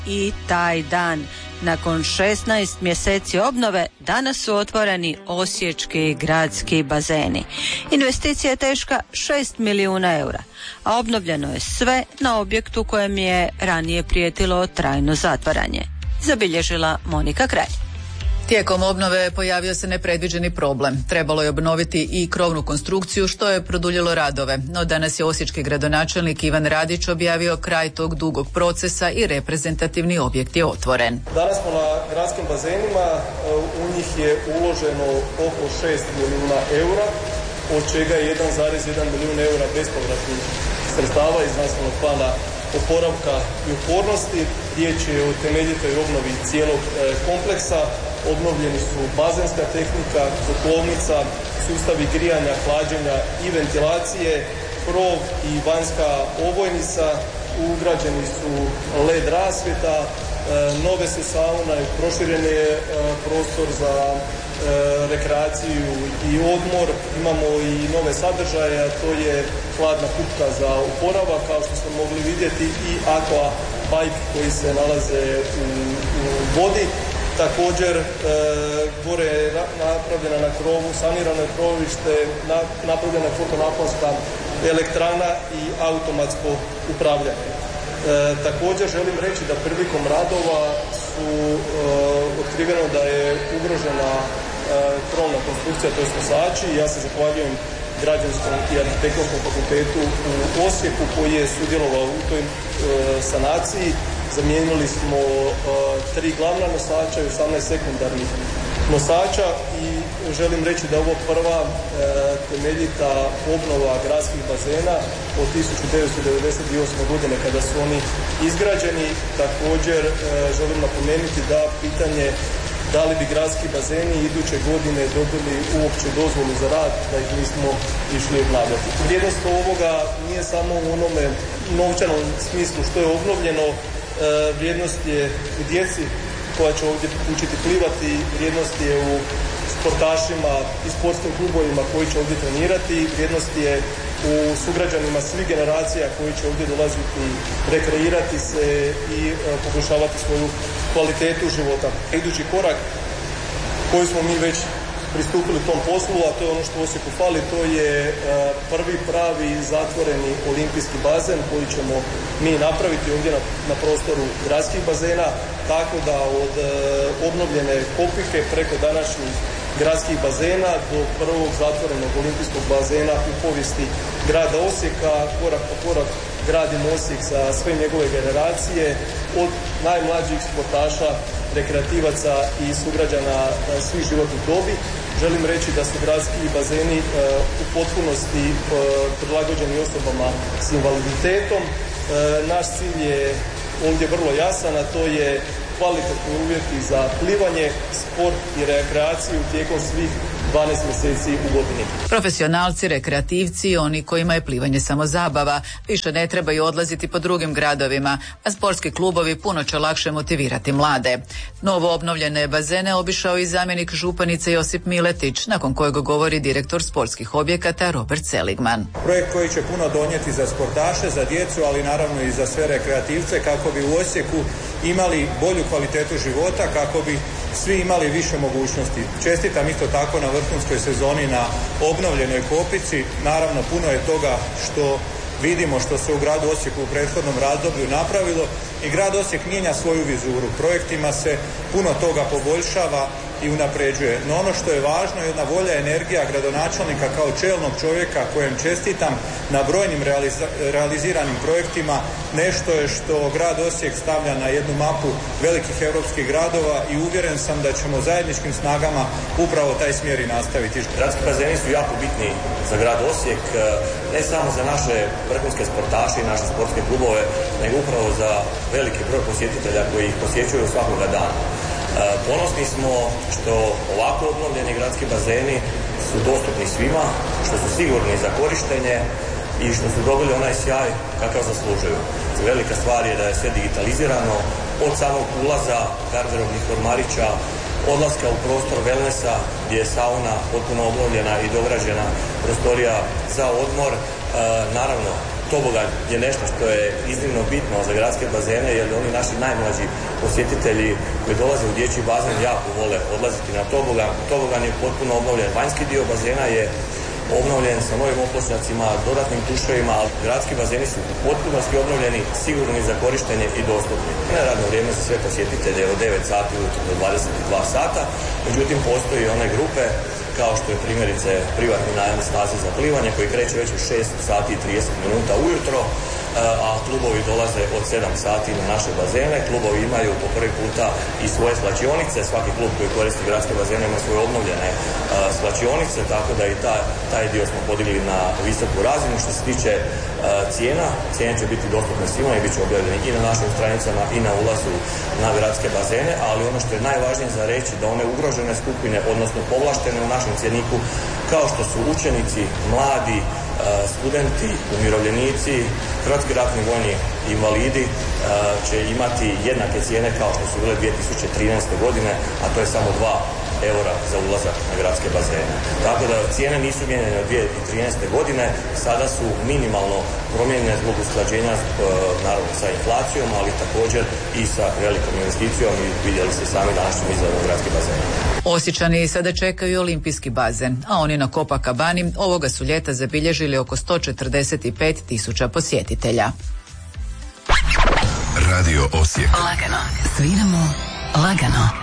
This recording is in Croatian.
i taj dan. Nakon 16 mjeseci obnove danas su otvoreni osječki gradski bazeni. Investicija je teška 6 milijuna eura, a obnovljeno je sve na objektu kojem je ranije prijetilo trajno zatvaranje. Zabilježila Monika Kralj. Tijekom obnove pojavio se nepredviđeni problem. Trebalo je obnoviti i krovnu konstrukciju, što je produljilo radove. No danas je osječki gradonačelnik Ivan Radić objavio kraj tog dugog procesa i reprezentativni objekt je otvoren. Danas smo na gradskim bazenima, u njih je uloženo oko 6 milijuna eura, od čega je 1,1 milijun eura bespovratnih sredstava iz nacionalnog plana oporavka i otpornosti. Riječ je o temeljitoj obnovi cijelog kompleksa. Obnovljeni su bazenska tehnika, kotlovnica, sustavi grijanja, hlađenja i ventilacije, krov i vanjska ovojnica, ugrađeni su LED rasvjeta, nove su saune, proširen je prostor za rekreaciju i odmor, imamo i nove sadržaje, a to je hladna kupka za oporavak, kao što ste mogli vidjeti, i aqua bike koji se nalaze u vodi. Također, gore je napravljena na krovu, sanirano je krovište, napravljena je fotonaponska elektrana i automatsko upravljanje. Također želim reći da prilikom radova su otkriveno da je ugrožena krovna konstrukcija, to je nosači. Ja se zahvaljujem Građanskom i arhitektonskom fakultetu u Osijeku koji je sudjelovao u toj sanaciji. Zamijenili smo 3 glavna nosača i 18 sekundarnih nosača i želim reći da je ovo prva temeljita obnova gradskih bazena od 1998. godine kada su oni izgrađeni. Također želim napomenuti da pitanje da li bi gradski bazeni iduće godine dobili uopće dozvolu za rad, da ih nismo išli obnavljati. Vrijednost ovoga nije samo u onome novčanom smislu što je obnovljeno, vrijednost je u djeci koja će ovdje učiti plivati, vrijednost je u sportašima i sportskim klubovima koji će ovdje trenirati, vrijednost je u sugrađanima svih generacija koji će ovdje dolaziti, rekreirati se i poboljšavati svoju kvalitetu života. Idući korak koji smo mi već pristupili tom poslu, a to je ono što Osijeku fali, to je prvi pravi zatvoreni olimpijski bazen koji ćemo mi napraviti ovdje na prostoru gradskih bazena, tako da od obnovljene Kopike preko današnjih gradskih bazena do prvog zatvorenog olimpijskog bazena u povijesti grada Osijeka, korak po korak gradimo Osijek sa sve njegove generacije, od najmlađih sportaša, rekreativaca i sugrađana svih životnih dobi. Želim reći da su gradski bazeni u potpunosti prilagođeni osobama s invaliditetom. Naš cilj je ovdje vrlo jasan, a to je kvalitetni uvjeti za plivanje, sport i rekreaciju tijekom svih 12 mjeseci u godini. Profesionalci, rekreativci, oni kojima je plivanje samo zabava, više ne trebaju odlaziti po drugim gradovima, a sportski klubovi puno će lakše motivirati mlade. Novo obnovljene bazene obišao i zamjenik županice Josip Miletić, nakon kojeg govori direktor sportskih objekata Robert Seligman. Projekt koji će puno donijeti za sportaše, za djecu, ali naravno i za sve rekreativce, kako bi u Osijeku imali bolju kvalitetu života, kako bi svi imali više mogućnosti. Čestitam isto tako na vrhunskoj sezoni na obnovljenoj Kopici. Naravno, puno je toga što vidimo što se u gradu Osijeku u prethodnom razdoblju napravilo i grad Osijek mijenja svoju vizuru. Projektima se puno toga poboljšava i unapređuje. No ono što je važno je jedna volja, energija gradonačelnika kao čelnog čovjeka kojem čestitam na brojnim realiziranim projektima. Nešto je što grad Osijek stavlja na jednu mapu velikih europskih gradova i uvjeren sam da ćemo zajedničkim snagama upravo taj smjer i nastaviti. Gradski bazeni su jako bitni za grad Osijek, ne samo za naše vrhunske sportaše i naše sportske klubove, nego upravo za veliki broj posjetitelja koji ih posjećuju svakoga dana. Ponosni smo što ovako obnovljeni gradski bazeni su dostupni svima, što su sigurni za korištenje i što su dobili onaj sjaj kakav zaslužuju. Velika stvar je da je sve digitalizirano, od samog ulaza, garderobnih ormarića, odlaska u prostor wellnessa gdje je sauna potpuno obnovljena i dograđena prostorija za odmor. Naravno, tobogan je nešto što je iznimno bitno za gradske bazene, jer oni naši najmlađi posjetitelji koji dolaze u dječji bazen jako vole odlaziti na tobogan. Tobogan je potpuno obnovljen. Vanjski dio bazena je obnovljen sa novim opločnjacima, dodatnim tuševima, ali gradski bazeni su u potpunosti obnovljeni, sigurni za korištenje i dostupni. Na radno vrijeme za sve posjetitelje od 9 sati ujutro do 22 sata, međutim postoji one grupe kao što je primjerice privatni najam staze za plivanje koji kreće već u 6 sati i 30 minuta ujutro, a klubovi dolaze od 7 sati na naše bazene. Klubovi imaju po prvi puta i svoje slačionice, svaki klub koji koristi gradske bazene ima svoje obnovljene slačionice, tako da i taj dio smo podigli na visoku razinu. Što se tiče cijene će biti dostupne svima i bit će objavljeni i na našim stranicama i na ulazu na gradske bazene, ali ono što je najvažnije za reći da one ugrožene skupine, odnosno povlaštene u našem cjeniku, kao što su učenici, mladi, studenti, umirovljenici, hrvatski ratni vojni invalidi će imati jednake cijene kao što su bile 2013. godine, a to je samo 2 eura za ulazak na gradske bazene. Tako da cijene nisu mijenjane od 2013. godine, sada su minimalno promijenjene zbog usklađenja naravno sa inflacijom, ali također i sa velikom investicijom i vidjeli ste sami današnjim izgledom gradske bazene. Osječani sada čekaju olimpijski bazen, a oni na Copacabani ovoga su ljeta zabilježili oko 145.000 posjetitelja. Radio Osijek. Lagano, sviramo lagano.